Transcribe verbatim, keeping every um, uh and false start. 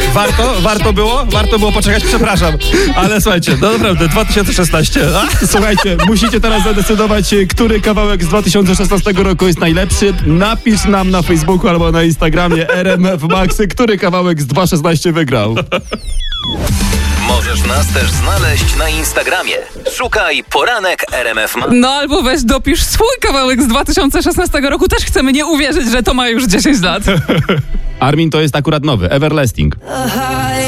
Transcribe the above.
Warto? Warto było? Warto było poczekać? Przepraszam. Ale słuchajcie, no naprawdę, dwa tysiące szesnaście. A? Słuchajcie, musicie teraz zadecydować, który kawałek z dwa tysiące szesnastego roku jest najlepszy. Napisz nam na Facebooku albo na Instagramie R M F Max, który kawałek z dwa tysiące szesnaście wygrał. Możesz nas też znaleźć na Instagramie. Szukaj Poranek R M F Max. No albo weź dopisz swój kawałek z dwa tysiące szesnastego roku. Też chcemy nie uwierzyć, że to ma już dziesięć lat. Armin, to jest akurat nowy, Everlasting.